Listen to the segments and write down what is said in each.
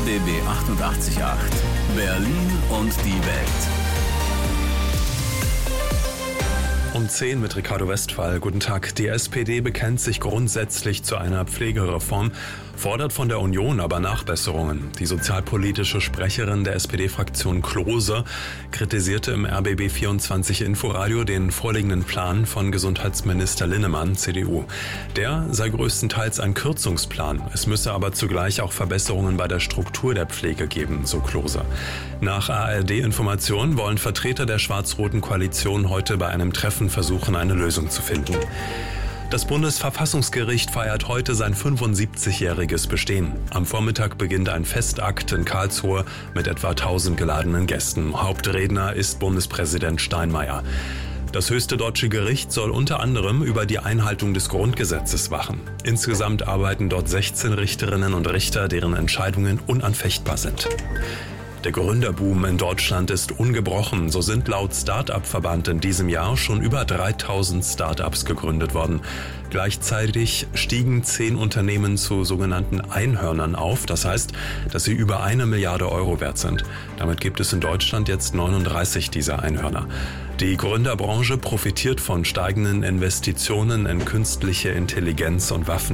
RBB 88.8 Berlin und die Welt. Um 10 mit Ricardo Westphal. Guten Tag. Die SPD bekennt sich grundsätzlich zu einer Pflegereform, fordert von der Union aber Nachbesserungen. Die sozialpolitische Sprecherin der SPD-Fraktion Klose kritisierte im RBB 24 Inforadio den vorliegenden Plan von Gesundheitsminister Linnemann, CDU. Der sei größtenteils ein Kürzungsplan. Es müsse aber zugleich auch Verbesserungen bei der Struktur der Pflege geben, so Klose. Nach ARD-Informationen wollen Vertreter der schwarz-roten Koalition heute bei einem Treffen versuchen, eine Lösung zu finden. Das Bundesverfassungsgericht feiert heute sein 75-jähriges Bestehen. Am Vormittag beginnt ein Festakt in Karlsruhe mit etwa 1000 geladenen Gästen. Hauptredner ist Bundespräsident Steinmeier. Das höchste deutsche Gericht soll unter anderem über die Einhaltung des Grundgesetzes wachen. Insgesamt arbeiten dort 16 Richterinnen und Richter, deren Entscheidungen unanfechtbar sind. Der Gründerboom in Deutschland ist ungebrochen. So sind laut Start-up-Verband in diesem Jahr schon über 3000 Start-ups gegründet worden. Gleichzeitig stiegen 10 Unternehmen zu sogenannten Einhörnern auf. Das heißt, dass sie über 1 Milliarde Euro wert sind. Damit gibt es in Deutschland jetzt 39 dieser Einhörner. Die Gründerbranche profitiert von steigenden Investitionen in künstliche Intelligenz und Waffen.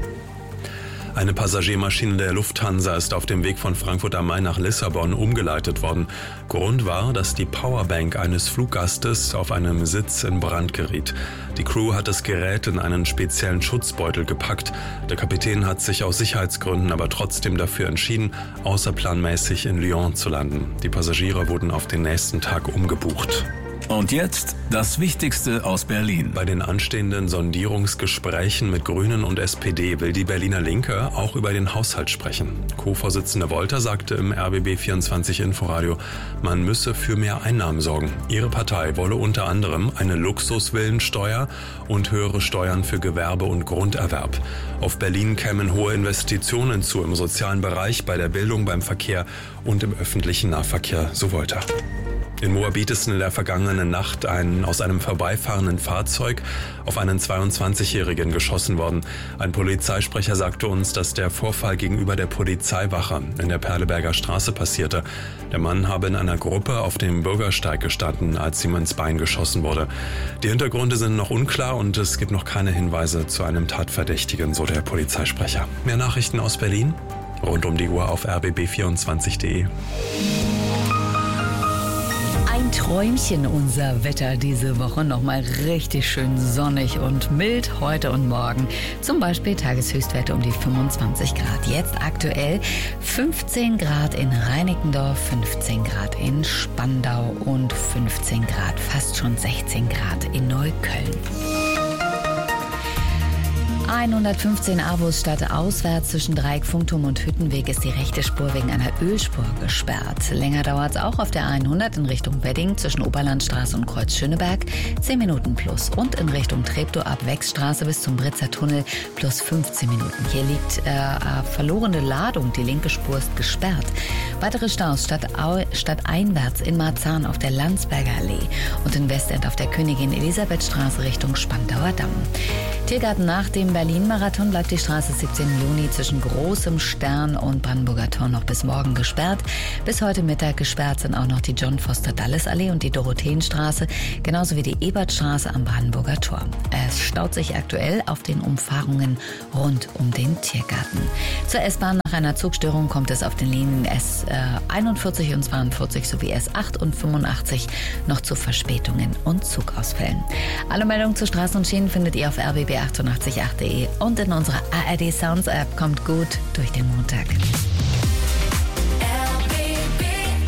Eine Passagiermaschine der Lufthansa ist auf dem Weg von Frankfurt am Main nach Lissabon umgeleitet worden. Grund war, dass die Powerbank eines Fluggastes auf einem Sitz in Brand geriet. Die Crew hat das Gerät in einen speziellen Schutzbeutel gepackt. Der Kapitän hat sich aus Sicherheitsgründen aber trotzdem dafür entschieden, außerplanmäßig in Lyon zu landen. Die Passagiere wurden auf den nächsten Tag umgebucht. Und jetzt das Wichtigste aus Berlin. Bei den anstehenden Sondierungsgesprächen mit Grünen und SPD will die Berliner Linke auch über den Haushalt sprechen. Co-Vorsitzende Wolter sagte im RBB 24 Inforadio, man müsse für mehr Einnahmen sorgen. Ihre Partei wolle unter anderem eine Luxusvillensteuer und höhere Steuern für Gewerbe und Grunderwerb. Auf Berlin kämen hohe Investitionen zu im sozialen Bereich, bei der Bildung, beim Verkehr und im öffentlichen Nahverkehr, so Wolter. In Moabit ist in der vergangenen Nacht aus einem vorbeifahrenden Fahrzeug auf einen 22-Jährigen geschossen worden. Ein Polizeisprecher sagte uns, dass der Vorfall gegenüber der Polizeiwache in der Perleberger Straße passierte. Der Mann habe in einer Gruppe auf dem Bürgersteig gestanden, als ihm ins Bein geschossen wurde. Die Hintergründe sind noch unklar und es gibt noch keine Hinweise zu einem Tatverdächtigen, so der Polizeisprecher. Mehr Nachrichten aus Berlin rund um die Uhr auf rbb24.de. Ein Träumchen unser Wetter diese Woche. Nochmal richtig schön sonnig und mild heute und morgen. Zum Beispiel Tageshöchstwerte um die 25 Grad. Jetzt aktuell 15 Grad in Reinickendorf, 15 Grad in Spandau und 15 Grad, fast schon 16 Grad in Neukölln. 115 Avos stadtauswärts zwischen Dreieck, Funkturm und Hüttenweg ist die rechte Spur wegen einer Ölspur gesperrt. Länger dauert es auch auf der 100 in Richtung Wedding zwischen Oberlandstraße und Kreuz Schöneberg 10 Minuten plus und in Richtung Treptow ab Wechstraße bis zum Britzer Tunnel plus 15 Minuten. Hier liegt verlorene Ladung, die linke Spur ist gesperrt. Weitere Staus stadteinwärts in Marzahn auf der Landsberger Allee und in Westend auf der Königin Elisabethstraße Richtung Spandauer Damm. Tiergarten nach dem Berlin-Marathon bleibt die Straße 17 Juni zwischen Großem Stern und Brandenburger Tor noch bis morgen gesperrt. Bis heute Mittag gesperrt sind auch noch die John-Foster-Dulles-Allee und die Dorotheenstraße, genauso wie die Ebertstraße am Brandenburger Tor. Es staut sich aktuell auf den Umfahrungen rund um den Tiergarten. Zur S-Bahn nach einer Zugstörung kommt es auf den Linien S41 und 42 sowie S8 und 85 noch zu Verspätungen und Zugausfällen. Alle Meldungen zu Straßen und Schienen findet ihr auf rbb888.de und in unserer ARD Sounds App. Kommt gut durch den Montag. RBB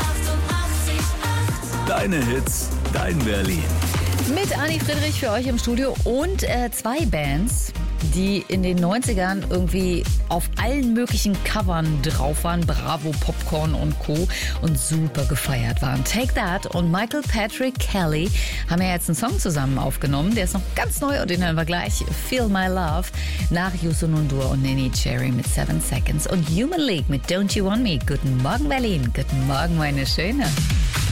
88.8 Deine Hits, dein Berlin. Mit Anni Friedrich für euch im Studio und 2 Bands, die in den 90ern irgendwie auf allen möglichen Covern drauf waren. Bravo, Popcorn und Co. und super gefeiert waren. Take That und Michael Patrick Kelly haben ja jetzt einen Song zusammen aufgenommen. Der ist noch ganz neu und den hören wir gleich. Feel My Love nach Youssou N'Dour und Neneh Cherry mit 7 Seconds und Human League mit Don't You Want Me. Guten Morgen Berlin, guten Morgen meine Schöne.